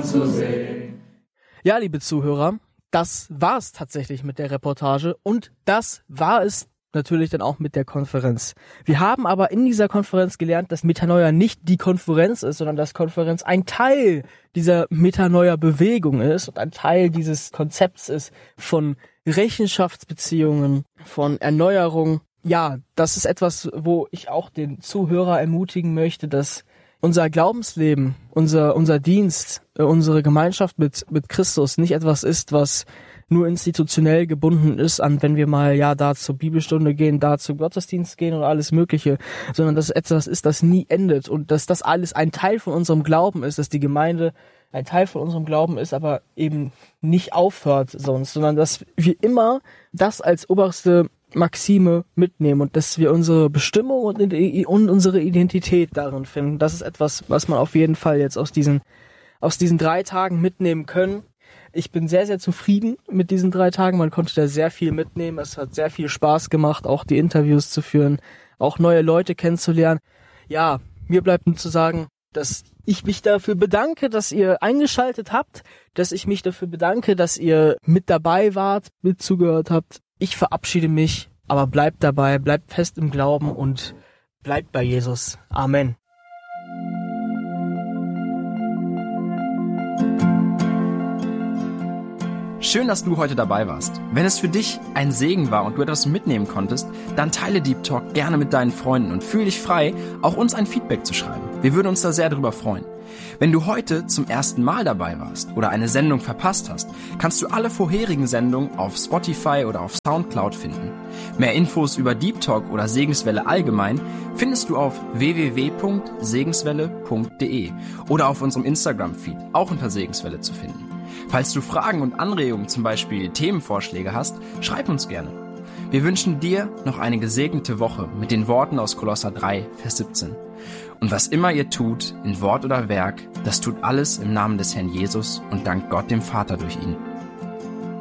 zu sehen. Ja, liebe Zuhörer, das war's tatsächlich mit der Reportage und das war es natürlich dann auch mit der Konferenz. Wir haben aber in dieser Konferenz gelernt, dass Metanoia nicht die Konferenz ist, sondern dass Konferenz ein Teil dieser Metanoia-Bewegung ist und ein Teil dieses Konzepts ist von Rechenschaftsbeziehungen, von Erneuerung. Ja, das ist etwas, wo ich auch den Zuhörer ermutigen möchte, dass unser Glaubensleben, unser Dienst, unsere Gemeinschaft mit Christus nicht etwas ist, was nur institutionell gebunden ist an, wenn wir mal da zur Bibelstunde gehen, da zum Gottesdienst gehen und alles Mögliche, sondern dass es etwas ist, das nie endet und dass das alles ein Teil von unserem Glauben ist, dass die Gemeinde ein Teil von unserem Glauben ist, aber eben nicht aufhört sonst, sondern dass wir immer das als oberste Maxime mitnehmen und dass wir unsere Bestimmung und unsere Identität darin finden. Das ist etwas, was man auf jeden Fall jetzt aus diesen 3 Tagen mitnehmen können. Ich bin sehr, sehr zufrieden mit diesen 3 Tagen. Man konnte da sehr viel mitnehmen. Es hat sehr viel Spaß gemacht, auch die Interviews zu führen, auch neue Leute kennenzulernen. Ja, mir bleibt nur zu sagen, dass ich mich dafür bedanke, dass ihr eingeschaltet habt, dass ich mich dafür bedanke, dass ihr mit dabei wart, mit zugehört habt. Ich verabschiede mich, aber bleibt dabei, bleibt fest im Glauben und bleibt bei Jesus. Amen. Schön, dass du heute dabei warst. Wenn es für dich ein Segen war und du etwas mitnehmen konntest, dann teile Deep Talk gerne mit deinen Freunden und fühl dich frei, auch uns ein Feedback zu schreiben. Wir würden uns da sehr darüber freuen. Wenn du heute zum ersten Mal dabei warst oder eine Sendung verpasst hast, kannst du alle vorherigen Sendungen auf Spotify oder auf Soundcloud finden. Mehr Infos über Deep Talk oder Segenswelle allgemein findest du auf www.segenswelle.de oder auf unserem Instagram-Feed, auch unter Segenswelle zu finden. Falls du Fragen und Anregungen, zum Beispiel Themenvorschläge hast, schreib uns gerne. Wir wünschen dir noch eine gesegnete Woche mit den Worten aus Kolosser 3, Vers 17. Und was immer ihr tut, in Wort oder Werk, das tut alles im Namen des Herrn Jesus und dankt Gott dem Vater durch ihn.